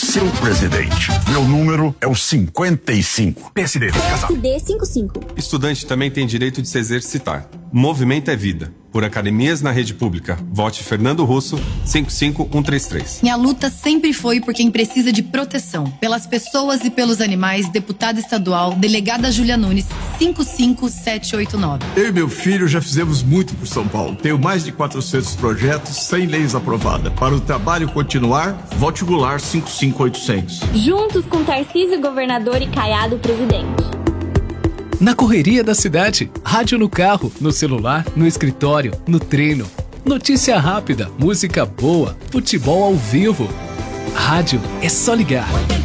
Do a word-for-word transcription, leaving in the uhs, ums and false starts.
seu presidente. Meu número é o cinquenta e cinco. P S D, P S D cinquenta e cinco. Estudante também tem direito de se exercitar. Movimento é vida. Por academias na rede pública. Vote Fernando Russo, cinco cinco um três três. Minha luta sempre foi por quem precisa de proteção. Pelas pessoas e pelos animais, deputada estadual, delegada Júlia Nunes, cinco cinco sete oito nove. Eu e meu filho já fizemos muito por São Paulo. Tenho mais de quatrocentos projetos, cem leis aprovadas. Para o trabalho continuar, vote Goulart cinco cinco oito zero zero. Juntos com Tarcísio, governador, e Caiado, presidente. Na correria da cidade, rádio no carro, no celular, no escritório, no treino. Notícia rápida, música boa, futebol ao vivo. Rádio é só ligar.